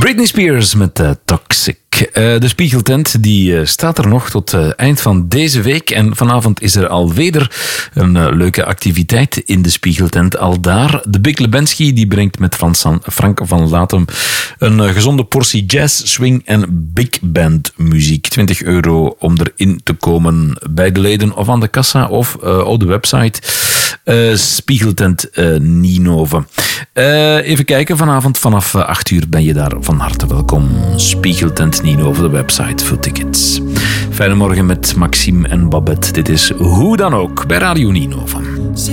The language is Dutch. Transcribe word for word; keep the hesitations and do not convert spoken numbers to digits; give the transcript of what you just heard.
Britney Spears met uh, Toxic. Uh, de Spiegeltent die uh, staat er nog tot uh, eind van deze week. En vanavond is er alweer een uh, leuke activiteit in de Spiegeltent. Al daar. De Big Lebensky die brengt met Frans Frank van Latem een uh, gezonde portie jazz, swing en big band muziek. twintig euro om erin te komen bij de leden of aan de kassa of uh, op de website. Uh, Spiegeltent uh, Nienhoven. Uh, even kijken, vanavond vanaf acht uur ben je daar van harte welkom. Spiegeltent Nienhoven, de website voor tickets. Fijne morgen met Maxime en Babette. Dit is Hoe dan ook bij Radio Nienhoven.